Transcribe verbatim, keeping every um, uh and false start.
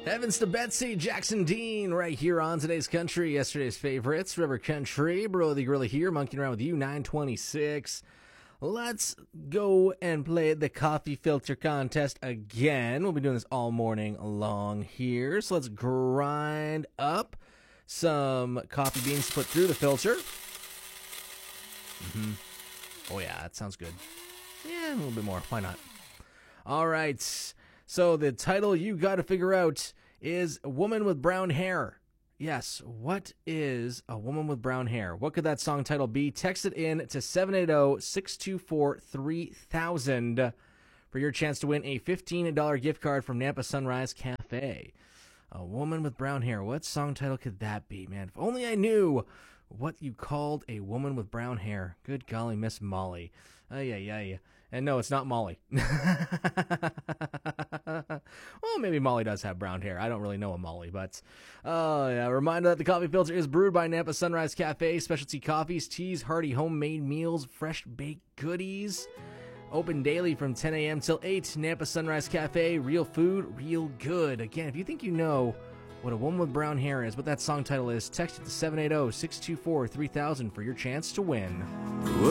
Heavens to Betsy, Jackson Dean, right here on today's country. Yesterday's favorites, River Country, Bro the Gorilla here, monkeying around with you, nine twenty-six. Let's go and play the coffee filter contest again. We'll be doing this all morning long here. So let's grind up some coffee beans to put through the filter. Mm-hmm. Oh yeah, that sounds good. Yeah, a little bit more. Why not? All right. So the title you got to figure out is Woman with Brown Hair. Yes, what is a woman with brown hair? What could that song title be? Text it in to seven eight zero, six two four, three thousand for your chance to win a fifteen dollars gift card from Nampa Sunrise Cafe. A woman with brown hair. What song title could that be, man? If only I knew what you called a woman with brown hair. Good golly, Miss Molly. Ay, ay, ay. And no, it's not Molly. Well, maybe Molly does have brown hair. I don't really know a Molly, but uh, yeah, a reminder that the coffee filter is brewed by Nampa Sunrise Cafe. Specialty coffees, teas, hearty homemade meals, fresh baked goodies. Open daily from ten a.m. till eight. Nampa Sunrise Cafe. Real food, real good. Again, if you think you know what a woman with brown hair is, what that song title is, text it to seven eight zero, six two four, three thousand for your chance to win.